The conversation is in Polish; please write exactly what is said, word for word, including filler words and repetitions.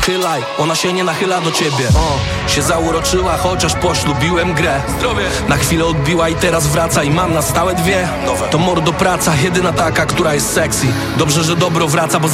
nachylaj, ona się nie nachyla do ciebie. O, się zauroczyła, chociaż poślubiłem grę. Zdrowie. Na chwilę odbiła i teraz wraca i mam na stałe dwie. Nowe. To mordo praca, jedyna taka, która jest sexy. Dobrze, że dobro wraca, bo